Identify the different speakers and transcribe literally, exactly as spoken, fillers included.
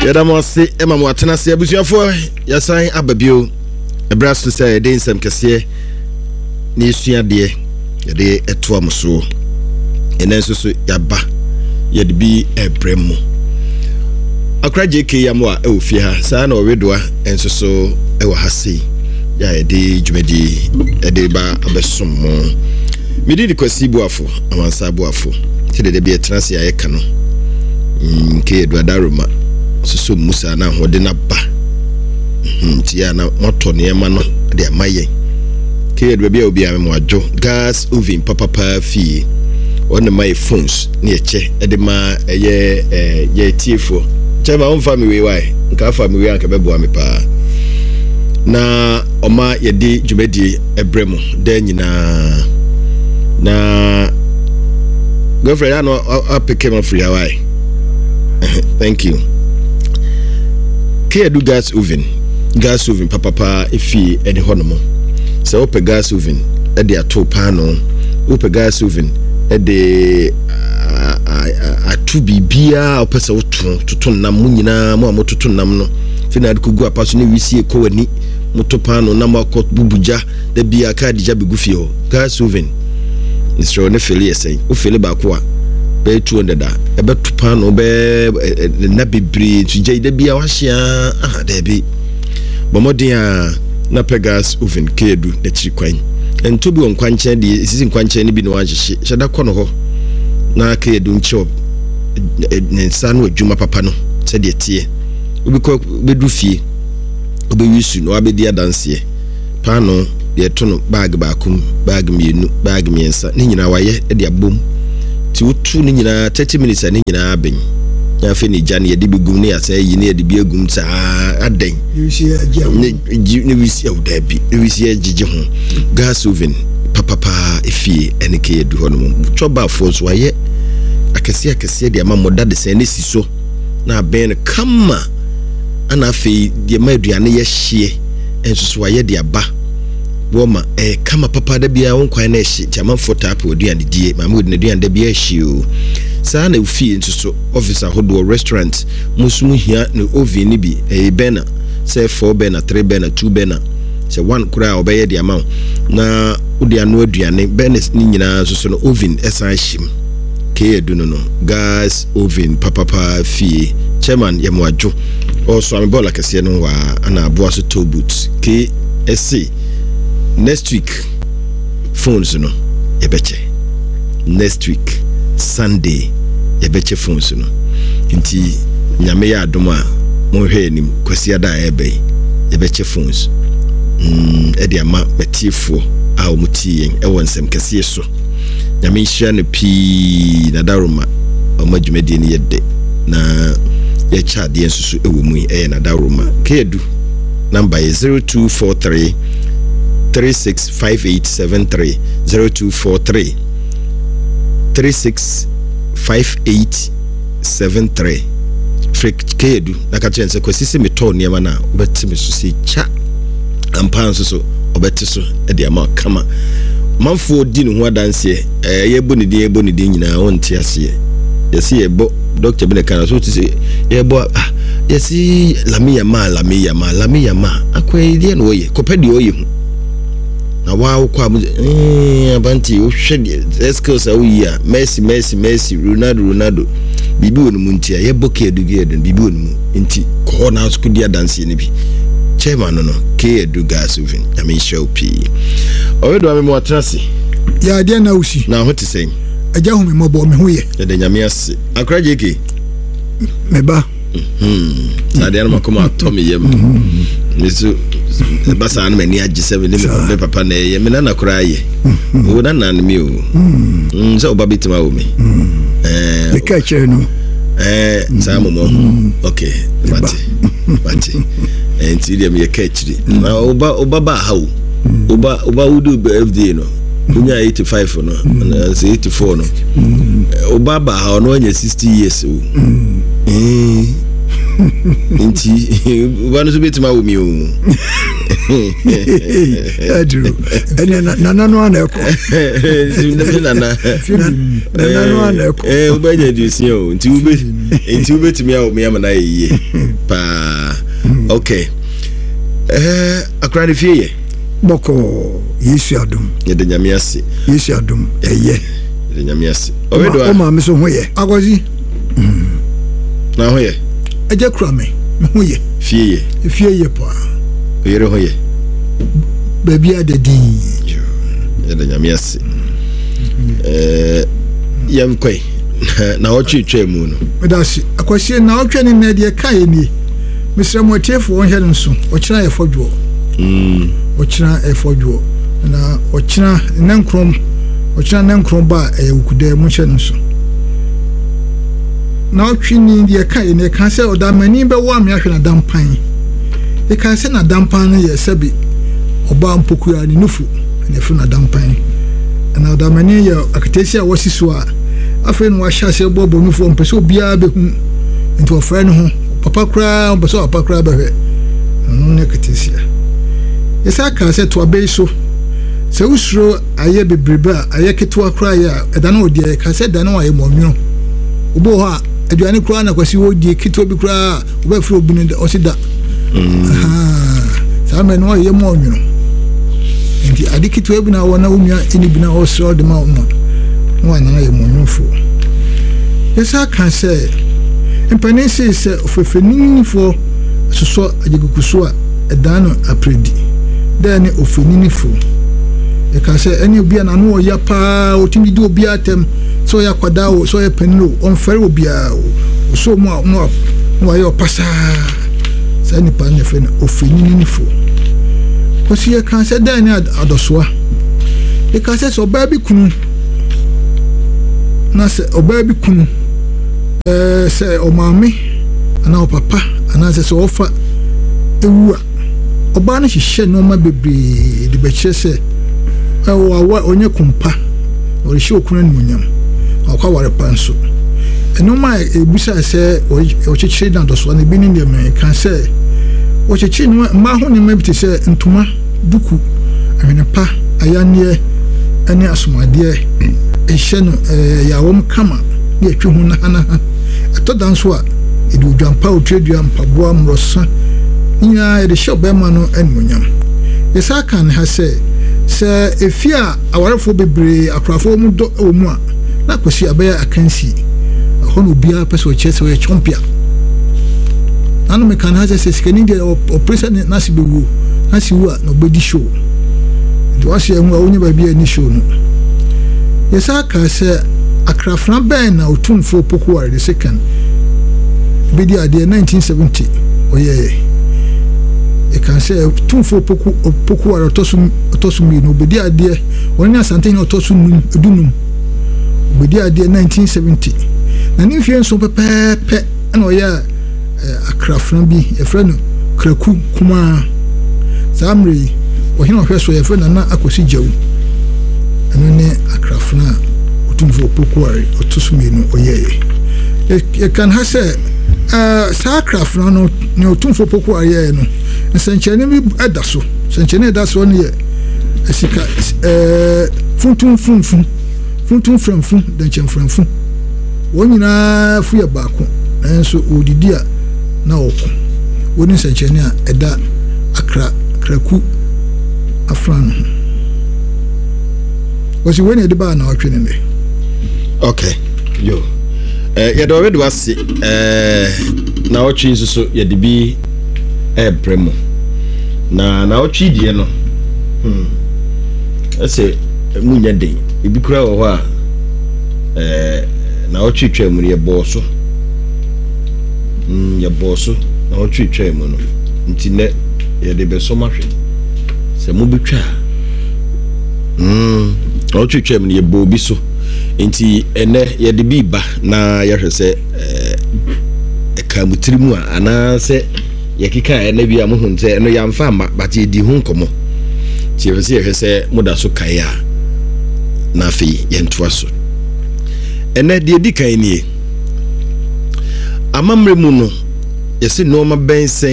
Speaker 1: Yadamose Emma Watanasi Abusiafo Yasan Ababio Ebras to say de nsem kese na esua de de eto amso enenso so yaba yede bi ebremu akra J K yamo a ofie ha saa na owedoa enso so e wa hase ya yede dwumedi ede ba abesom midi di kwasi buafo amansa buafo tede de bi etrase ya yeka no nke eduadaroma susu musa na hode na ba ntia na moto ne ma no de amaye ke edu bia obi am adwo gas oven papa pa fi on my phones ne eche e de ma eye ye tiefo chema on family why nka family anka bebo am pa na oma ye di djumedi ebremu de nyina na girlfriend I know I pick him up free why thank you ke edu gas oven gas oven papa pa efi ede honomo se ope gas oven ede ato pano ope gas oven ede atu bibia opese woto toto nam nyina mo amototo nam no fina de kugu apaso ne wisi ko wani moto pano na makọ bubuja de bia ka dija begufi ho gas oven nstro ne fele yesen o fele ba ko a be two hundred da e be to pano be na bebre tuje de bia wa hia ah de bi bomodin na pegas oven kedu de chikwan ento bi won kwanche de sisi kwanche ne bi no agehye hyeda kono ho na kedu ncho ne nsa no adwuma papa no se de tie obi ko bedu fie obi wisu no abedi adanse pano de to no bag baakum bag mienu bag miensa ne nyina waye de abom ti wotu ne nyina thirty minutes ne nyina aben ya fe ni jani yedi bigum ne ya say yi ne yedi bi agum ta aden ne wisi agya ne wisi awdabi ne wisi agije ho gas oven papa pa efie enike yedu ho no choba force waye akese akese de amamoda de se ne siso na ben kama ana fe de maduane ye hye enso waye de aba woma eh kama papa da bia won kwan na hye chamanfo tap oduane die mamud ne duane da bia hye o saa na ufi nso officer hodo restaurant musumu hia ne oven ni bi e bena say four bena three bena two bena say one kura obeye di amount na udi anu aduane bena ni nyina so no oven esan him ke edu no no gas oven papa pa fie chairman yamwadwo also am bola kase no wa ana aboa so tow boot ke ese next week phones no yebeche next week Sunday yebeche phones no nti nyame ya adoma mo hwe anim kwasi ada ebe yebeche phones mm edi ama metifo a omuti yen e wonsem kase so nyame hia no pi na daroma omadwumadi ne yede na ye chade ensusu ewo mu e na daroma kedu number is zero two four three three six five eight seven three zero two four three three six five eight seven three freak kedu na ka chense kwasisi meto niema na obetime so se cha ampan so so obeti so e de ama kama manfo di ne ho adanse eh ye bo ne di ye bo ne di nyina wonte ase yesi ye bo doctor bi ne kana so ti se ye bo ah yesi lamiya ma lamiya ma lamiya ma akwai die no ye kopedi oye hu na wa kwa eh abanti o hwede skills a we ya Messi Messi Messi Ronaldo Ronaldo bibi wonu muntia ye boke eduge eden bibi wonu nti ko na skudi dance ni bi chairman no no ke edu gas oven I mean show p o do am mo atrase
Speaker 2: ya de na usi
Speaker 1: na ho te sen
Speaker 2: aja hu me mobo me hu ye
Speaker 1: de nyame ase akra jeke
Speaker 2: meba
Speaker 1: mhm sa de na makoma atomi yem nisu basa na mani agi seven me papa na ye me na na kura ye o na na me o mm so oba bitima o me eh
Speaker 2: le ka chere no
Speaker 1: eh sa mo mo okay bati bati eh nti dem ye ka chiri na oba oba ba ha o oba oba udu F D A no unya eighty-five no na eighty-four no oba ba ha no anya sixty years o eh nti wanu so betima wo mi o
Speaker 2: adru ene nana no ana eko
Speaker 1: nana
Speaker 2: nana no ana eko
Speaker 1: eh wo baje dusi o nti wo be nti wo betimi a wo mi amana yeye pa okay eh akra de fie
Speaker 2: boko Yesu adum
Speaker 1: ye de nyame ase
Speaker 2: Yesu adum eye
Speaker 1: de nyame ase obedo
Speaker 2: o ma me so hoye agozi
Speaker 1: na hoye
Speaker 2: eje kura me me hoye
Speaker 1: fie ye
Speaker 2: fie ye pa
Speaker 1: yere hoye
Speaker 2: baby adedin
Speaker 1: ye de nyame ase eh yam kwai na o twetwa mu no
Speaker 2: medasi akwasi na o twa ni na de kai ni Mister Motiefo won hye nso o kira ye fodwo mm o kira e fodwo na o kira nankrom o kira nankrom ba e ukuda mu hye nso na o twi ni de kai ni kan se o da mani be wo ame ahwe na dampan e kan se na dampan no ye sebi oba mpokura ni nufu na fu na dampan na o da mani ye akatesi a wasiso a afa no wa hya se bobo nufu mpese obia be hu nti o fra no ho papa kra obeso papa kra behwe no ne ketesia yesa ka se to abeso se usro aye bebreba aye ketwa kra ya eda na odi ka se da na waye monwo obo ho a aduane kra na kwasi odi ketwa bi kra oba fro obi ne osida aha sa me no ye monwo nti adi ketwa bi na wona umia eni bi na osro de ma no no ana na ye monwo fo yesa ka se empanese se ofefenini fo soso agigukuso a edano apredi then ofenini fo e ka se eni obi na no ya pa otimi di obi atem so ya kwada o so ya penlo on fere obi a so mo no no ayo pasa se ni pa ne fe ofenini fo ko si e ka se then adosoa e ka se so ba bi kunu na se oba bi kunu eh se o mami ana o papa ana se so ofa ewu oba na hihye no ma bebre de be kire se e wa onye kumpa o hihye okunu ni munyam akwa ware panso eno ma ebusa se o chichiri na doso na bi ni de me kan se o chichiri no ma ho ni mabiti se ntuma duku ahwenepa ayanie ani asomade ehye no eh ya wom kama ne atwe hu na hana to danso a edu dwampa o tredua mpaboa mrosa nya ede shobema no enmunyam yesa kan ha se se efia awarefo bebre akrafo mu do omu a na kwasi abaya akansi hono bia peso chese we chompia anu me kan ha se skeni de opresa na sibewu na siwu a no bedi show do ase hu a onye ba bia ni show no yesa ka se akrafna ben na otumfo pokuware the second bidi ade nineteen seventy oye e kan say otumfo poku pokuware otosum otosum no bidi ade woni asante ni otosum edunum bidi ade nineteen seventy na ni fie nso pepepe na oye akrafna bi e fra no kraku kuma zamri ohina hweso ye fra na akosi jawu eno ne akrafna otumfo pokuware otosum no oye e kan ha say eh sakraf no no ne otumfo pokuware no nsenchene bi edaso nsenchene edaso ne ye esika eh funtum funfun funtum franfun da nchemfranfun wonyina fu ye baako enso odidi a na oku woni nsenchene a eda akra kraku afran wasi woni de ba na otwene ne
Speaker 1: okay yo eh ya do we do ase eh na otwi nso ya de bi e bremo na na otwi die no hmm ese munya de ebi kura wo ha eh na otwi twa mu ye boso hmm ye boso na otwi twa mu no nti ne ya de be so mahwe se mu betwa hmm otwi twa mu ye bo bi so nti ene ye de bi ba na ya hwese eh ekamutirimu a ana se ye kika ene bi amuhu nte eno ya mfa ma bati di hu nkomo ti hwese ye hwese muda so kai a na afi ye ntoa so ene de di kan nie amamre mu no yɛsi nneɛma bɛn sɛn